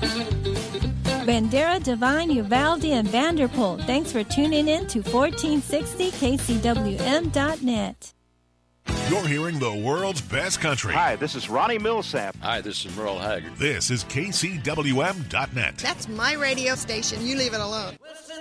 Bandera, Devine, Uvalde, and Vanderpool. Thanks for tuning in to 1460kcwm.net. You're hearing the world's best country. Hi, this is Ronnie Millsap. Hi, this is Merle Haggard. This is KCWM.net. That's my radio station. You leave it alone. Listen.